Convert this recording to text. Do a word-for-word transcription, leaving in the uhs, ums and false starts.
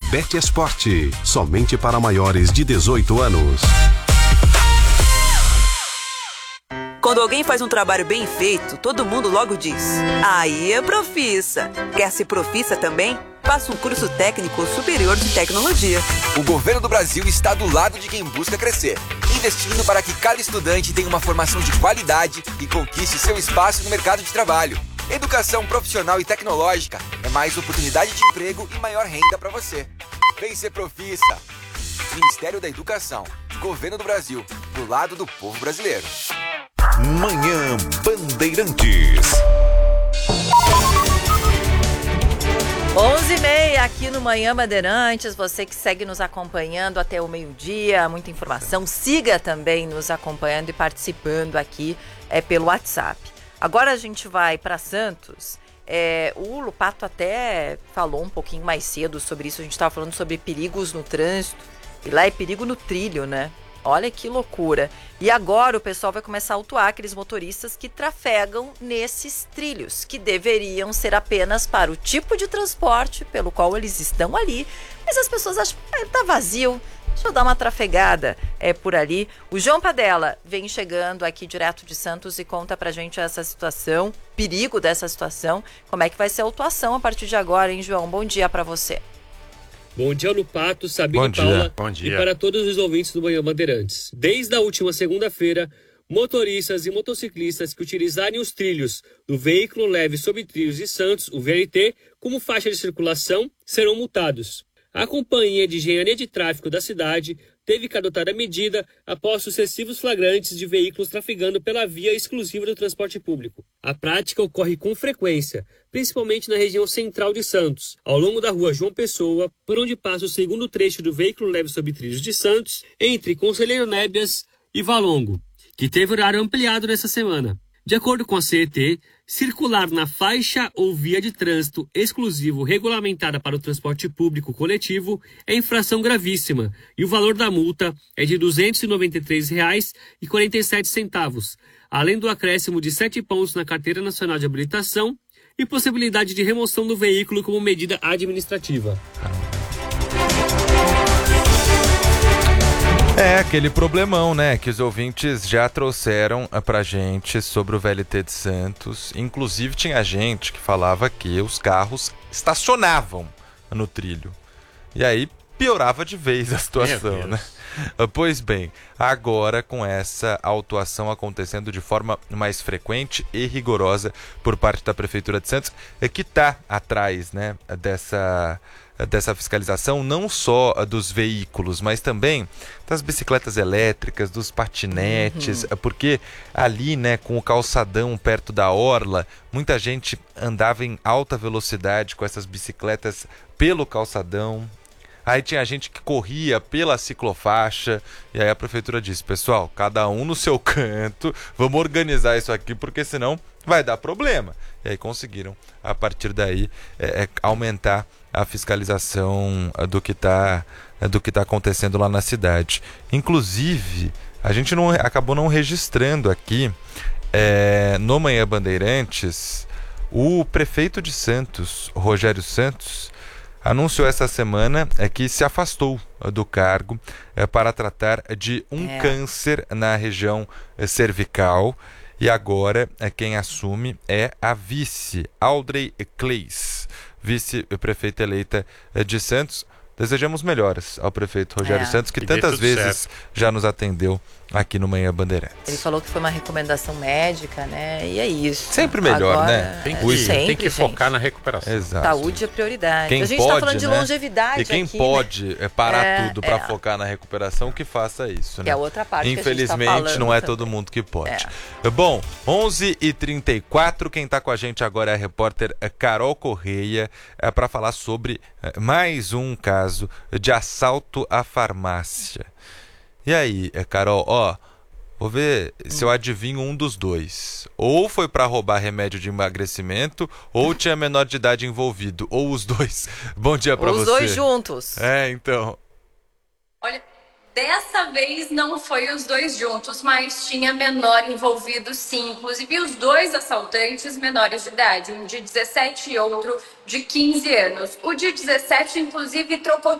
Bet Esporte, somente para maiores de dezoito anos. Quando alguém faz um trabalho bem feito, todo mundo logo diz: aí é profissa. Quer ser profissa também? Faça um curso técnico superior de tecnologia. O governo do Brasil está do lado de quem busca crescer, investindo para que cada estudante tenha uma formação de qualidade e conquiste seu espaço no mercado de trabalho. Educação profissional e tecnológica é mais oportunidade de emprego e maior renda para você. Vem ser profissa. Ministério da Educação, Governo do Brasil, do lado do povo brasileiro. Manhã Bandeirantes. onze e meia aqui no Manhã Bandeirantes, você que segue nos acompanhando até o meio-dia, muita informação, siga também nos acompanhando e participando aqui é, pelo WhatsApp. Agora a gente vai para Santos, é, o Lupato até falou um pouquinho mais cedo sobre isso, a gente estava falando sobre perigos no trânsito, e lá é perigo no trilho, né? Olha que loucura. E agora o pessoal vai começar a autuar aqueles motoristas que trafegam nesses trilhos, que deveriam ser apenas para o tipo de transporte pelo qual eles estão ali. Mas as pessoas acham que ah, tá vazio, deixa eu dar uma trafegada é, por ali. O João Padella vem chegando aqui direto de Santos e conta pra gente essa situação, perigo dessa situação, como é que vai ser a autuação a partir de agora, hein, João? Bom dia pra você. Bom dia, Lupato, Sabine e Paula, Bom dia. E para todos os ouvintes do Manhã Bandeirantes. Desde a última segunda-feira, motoristas e motociclistas que utilizarem os trilhos do veículo leve sobre trilhos de Santos, o V L T, como faixa de circulação, serão multados. A Companhia de Engenharia de Tráfego da cidade teve que adotar a medida após sucessivos flagrantes de veículos trafegando pela via exclusiva do transporte público. A prática ocorre com frequência, principalmente na região central de Santos, ao longo da rua João Pessoa, por onde passa o segundo trecho do veículo leve sobre trilhos de Santos, entre Conselheiro Nébias e Valongo, que teve horário ampliado nessa semana. De acordo com a C E T, circular na faixa ou via de trânsito exclusivo regulamentada para o transporte público coletivo é infração gravíssima e o valor da multa é de duzentos e noventa e três reais e quarenta e sete centavos, além do acréscimo de sete pontos na Carteira Nacional de Habilitação e possibilidade de remoção do veículo como medida administrativa. É aquele problemão, né, que os ouvintes já trouxeram pra gente sobre o V L T de Santos. Inclusive tinha gente que falava que os carros estacionavam no trilho. E aí piorava de vez a situação, né? Pois bem, agora com essa autuação acontecendo de forma mais frequente e rigorosa por parte da Prefeitura de Santos, é que está atrás, né, dessa... dessa fiscalização, não só dos veículos, mas também das bicicletas elétricas, dos patinetes, uhum. porque ali, né, com o calçadão perto da orla, muita gente andava em alta velocidade com essas bicicletas pelo calçadão. Aí tinha gente que corria pela ciclofaixa, e aí a prefeitura disse: pessoal, cada um no seu canto, vamos organizar isso aqui, porque senão vai dar problema. E aí conseguiram, a partir daí, é, é, aumentar a fiscalização do que está do que tá acontecendo lá na cidade. Inclusive, a gente não, acabou não registrando aqui, é, no Manhã Bandeirantes, o prefeito de Santos, Rogério Santos, anunciou essa semana é, que se afastou do cargo é, para tratar de um é. câncer na região é, cervical. E agora é, quem assume é a vice, Audrey Claes, vice-prefeita eleita é, de Santos. Desejamos melhoras ao prefeito Rogério é. Santos, que, que tantas vezes certo. já nos atendeu aqui no Manhã Bandeirantes. Ele falou que foi uma recomendação médica, né? E é isso. Sempre melhor, agora, né? Tem que, sempre, tem que focar gente. na recuperação. Exato. Saúde é prioridade. Quem a gente pode, tá falando de né? longevidade E quem aqui, pode né? parar é, tudo para é. focar na recuperação, que faça isso, que né? é a outra parte Infelizmente, que a gente tá não é também. todo mundo que pode. É. Bom, onze e trinta e quatro, quem está com a gente agora é a repórter Carol Correia, é, para falar sobre é, mais um caso de assalto à farmácia. E aí, Carol, ó, vou ver se eu adivinho um dos dois. Ou foi para roubar remédio de emagrecimento, ou tinha menor de idade envolvido, ou os dois. Bom dia para você. Os dois juntos. É, então. Olha, dessa vez não foi os dois juntos, mas tinha menor envolvido sim. Inclusive os dois assaltantes menores de idade, um de dezessete e outro de quinze anos. O de dezessete, inclusive, trocou